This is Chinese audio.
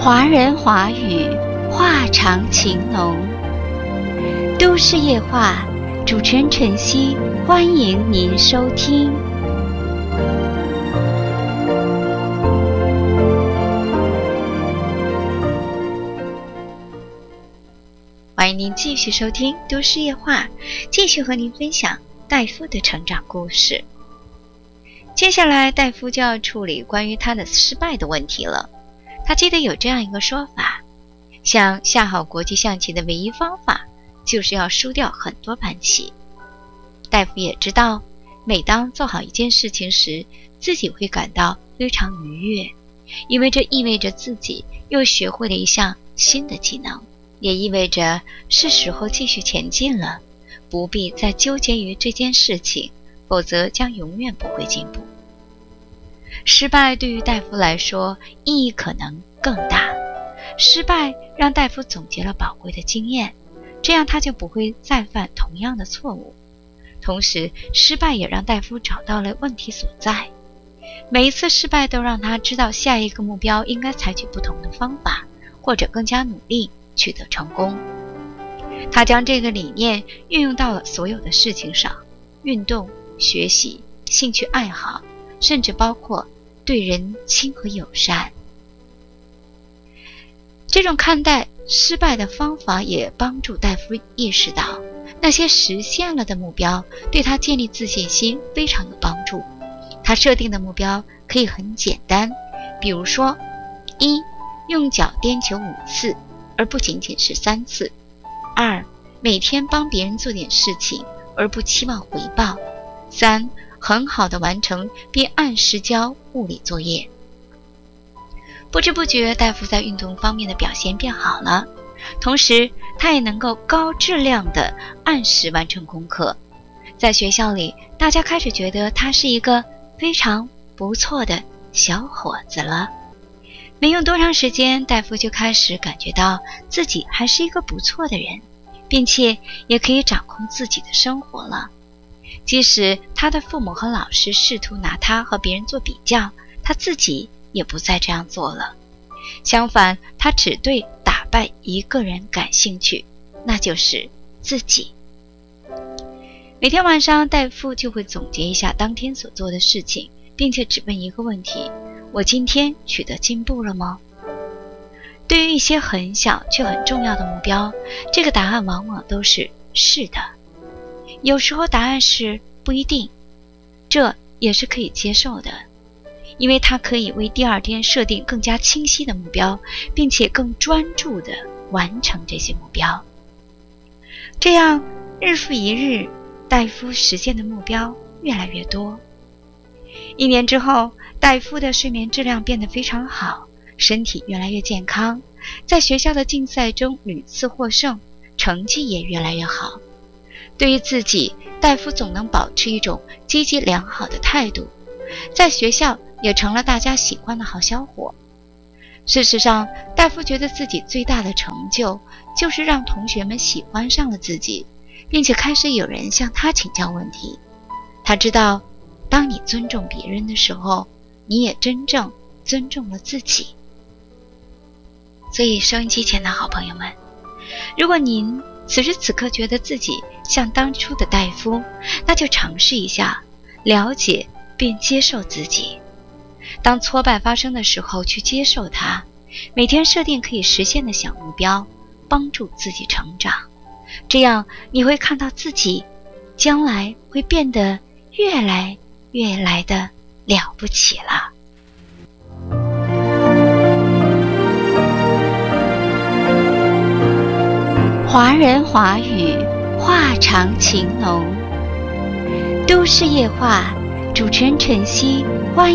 华人华语，话长情浓。都市夜话，主持人晨曦，欢迎您收听。欢迎您继续收听都市夜话，继续和您分享戴夫的成长故事。接下来戴夫就要处理关于他的失败的问题了。他记得有这样一个说法，想下好国际象棋的唯一方法就是要输掉很多盘棋。戴夫也知道，每当做好一件事情时，自己会感到非常愉悦，因为这意味着自己又学会了一项新的技能，也意味着是时候继续前进了，不必再纠结于这件事情，否则将永远不会进步。失败对于戴夫来说意义可能更大，失败让戴夫总结了宝贵的经验，这样他就不会再犯同样的错误。同时，失败也让戴夫找到了问题所在，每一次失败都让他知道下一个目标应该采取不同的方法，或者更加努力取得成功。他将这个理念运用到了所有的事情上，运动、学习、兴趣爱好，甚至包括对人亲和友善。这种看待失败的方法也帮助戴夫意识到，那些实现了的目标对他建立自信心非常有帮助。他设定的目标可以很简单，比如说：1. 用脚颠球5次，而不仅仅是3次。2. 每天帮别人做点事情，而不期望回报。3. 很好的完成并按时交物理作业。不知不觉，戴夫在运动方面的表现变好了，同时他也能够高质量的按时完成功课。在学校里，大家开始觉得他是一个非常不错的小伙子了。没用多长时间，戴夫就开始感觉到自己还是一个不错的人，并且也可以掌控自己的生活了。即使他的父母和老师试图拿他和别人做比较，他自己也不再这样做了。相反，他只对打败一个人感兴趣，那就是自己。每天晚上，戴夫就会总结一下当天所做的事情，并且只问一个问题：我今天取得进步了吗？对于一些很小却很重要的目标，这个答案往往都是是的。有时候答案是不一定，这也是可以接受的，因为它可以为第二天设定更加清晰的目标，并且更专注地完成这些目标。这样日复一日，戴夫实现的目标越来越多。1年之后，戴夫的睡眠质量变得非常好，身体越来越健康，在学校的竞赛中屡次获胜，成绩也越来越好。对于自己，戴夫总能保持一种积极良好的态度，在学校也成了大家喜欢的好小伙。事实上，戴夫觉得自己最大的成就就是让同学们喜欢上了自己，并且开始有人向他请教问题。他知道，当你尊重别人的时候，你也真正尊重了自己。所以收音机前的好朋友们，如果您此时此刻觉得自己像当初的戴夫，那就尝试一下了解并接受自己。当挫败发生的时候，去接受它，每天设定可以实现的小目标，帮助自己成长。这样你会看到自己将来会变得越来的了不起了。华人华语，话长情浓。都市夜话，主持人晨曦，欢迎